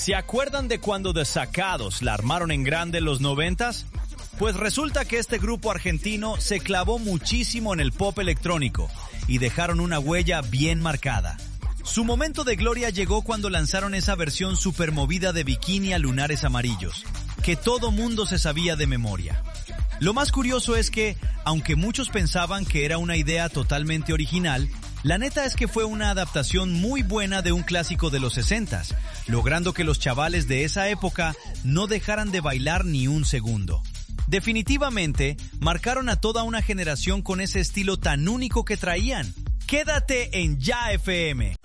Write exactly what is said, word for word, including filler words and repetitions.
¿Se acuerdan de cuando The Sacados la armaron en grande en los noventas? Pues resulta que este grupo argentino se clavó muchísimo en el pop electrónico y dejaron una huella bien marcada. Su momento de gloria llegó cuando lanzaron esa versión supermovida de Bikini a Lunares Amarillos, que todo mundo se sabía de memoria. Lo más curioso es que, aunque muchos pensaban que era una idea totalmente original, la neta es que fue una adaptación muy buena de un clásico de los sesentas, logrando que los chavales de esa época no dejaran de bailar ni un segundo. Definitivamente, marcaron a toda una generación con ese estilo tan único que traían. Quédate en Ya F M.